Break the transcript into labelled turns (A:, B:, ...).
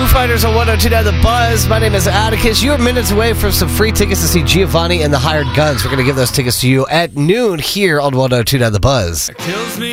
A: Fighters on 102.9 The Buzz. My name is Atticus. You're minutes away from some free tickets to see Giovanni and the Hired Guns. We're going to give those tickets to you at noon here on 102.9 The Buzz.